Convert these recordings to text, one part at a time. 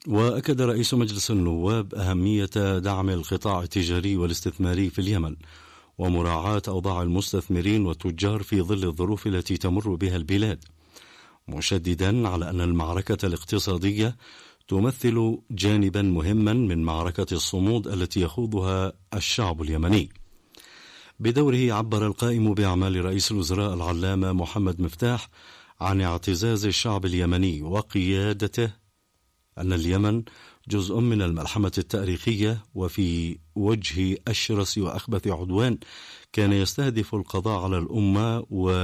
وأكد رئيس مجلس النواب أهمية دعم القطاع التجاري والاستثماري في اليمن ومراعاة أوضاع المستثمرين والتجار في ظل الظروف التي تمر بها البلاد، مشددا على أن المعركة الاقتصادية تمثل جانبا مهما من معركة الصمود التي يخوضها الشعب اليمني. بدوره عبر القائم بأعمال رئيس الوزراء العلامة محمد مفتاح عن اعتزاز الشعب اليمني وقيادته أن اليمن جزء من الملحمة التاريخية وفي وجه أشرس وأخبث عدوان كان يستهدف القضاء على الأمة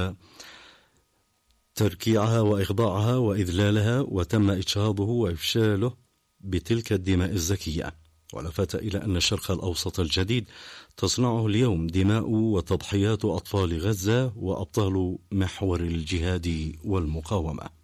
وتركيعها وإخضاعها وإذلالها، وتم إجهاضه وإفشاله بتلك الدماء الزكية. ولفت إلى أن الشرق الأوسط الجديد تصنعه اليوم دماء وتضحيات أطفال غزة وأبطال محور الجهاد والمقاومة.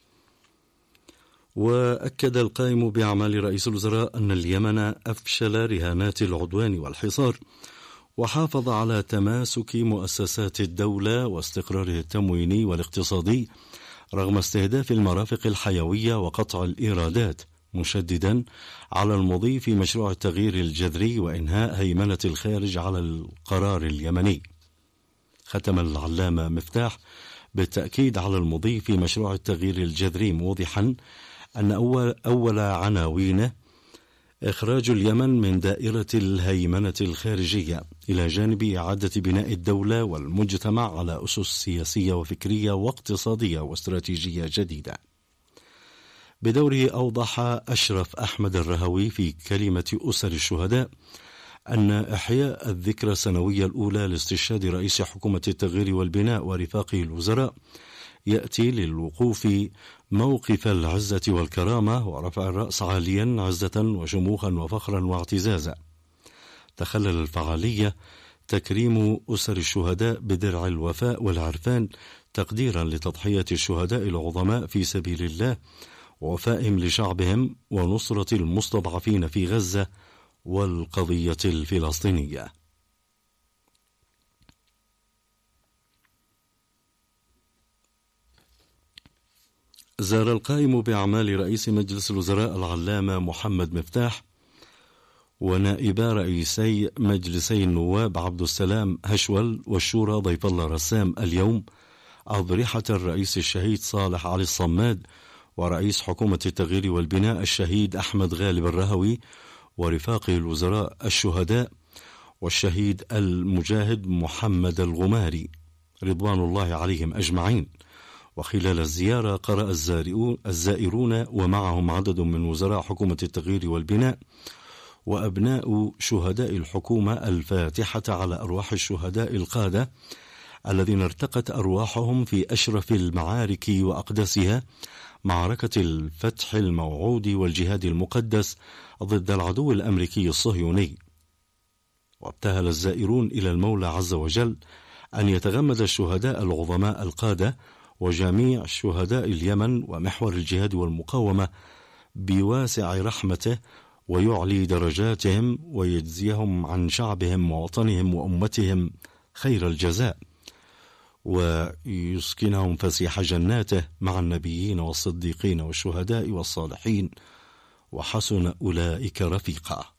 وأكد القائم بأعمال رئيس الوزراء أن اليمن أفشل رهانات العدوان والحصار، وحافظ على تماسك مؤسسات الدولة واستقرارها التمويني والاقتصادي رغم استهداف المرافق الحيوية وقطع الإيرادات، مشددا على المضي في مشروع التغيير الجذري وإنهاء هيمنة الخارج على القرار اليمني. ختم العلامة مفتاح بالتأكيد على المضي في مشروع التغيير الجذري، موضحا أن أول عناوينه إخراج اليمن من دائرة الهيمنة الخارجية إلى جانب إعادة بناء الدولة والمجتمع على أسس سياسية وفكرية واقتصادية واستراتيجية جديدة. بدوره أوضح أشرف أحمد الرهوي في كلمة أسر الشهداء أن إحياء الذكرى السنوية الأولى لاستشهاد رئيس حكومة التغيير والبناء ورفاقه الوزراء يأتي للوقوف موقف العزة والكرامة ورفع الرأس عاليا عزة وشموخا وفخرا واعتزازا. تخلل الفعالية تكريم أسر الشهداء بدرع الوفاء والعرفان تقديرا لتضحية الشهداء العظماء في سبيل الله ووفائهم لشعبهم ونصرة المستضعفين في غزة والقضية الفلسطينية. زار القائم بأعمال رئيس مجلس الوزراء العلامة محمد مفتاح ونائبا رئيسي مجلسي النواب عبد السلام هشول والشورى ضيف الله رسام اليوم أضرحة الرئيس الشهيد صالح علي الصماد ورئيس حكومة التغيير والبناء الشهيد أحمد غالب الرهوي ورفاقه الوزراء الشهداء والشهيد المجاهد محمد الغماري رضوان الله عليهم أجمعين. وخلال الزيارة قرأ الزائرون ومعهم عدد من وزراء حكومة التغيير والبناء وأبناء شهداء الحكومة الفاتحة على أرواح الشهداء القادة الذين ارتقت أرواحهم في أشرف المعارك وأقدسها، معركة الفتح الموعود والجهاد المقدس ضد العدو الأمريكي الصهيوني. وابتهل الزائرون إلى المولى عز وجل أن يتغمد الشهداء العظماء القادة وجميع شهداء اليمن ومحور الجهاد والمقاومة بواسع رحمته ويعلي درجاتهم ويجزيهم عن شعبهم ووطنهم وأمتهم خير الجزاء ويسكنهم فسيح جناته مع النبيين والصديقين والشهداء والصالحين وحسن أولئك رفيقا.